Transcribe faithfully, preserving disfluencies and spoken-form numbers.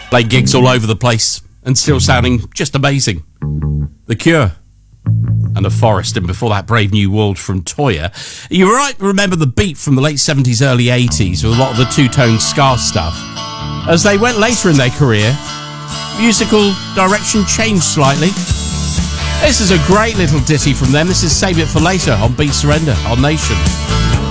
Playing gigs all over the place and still sounding just amazing. The Cure and The Forest, and before that, Brave New World from Toyah. You might remember the beat from the late seventies, early eighties with a lot of the two-tone ska stuff. As they went later in their career, musical direction changed slightly. This is a great little ditty from them. This is Save It For Later on Beat Surrender on Nation.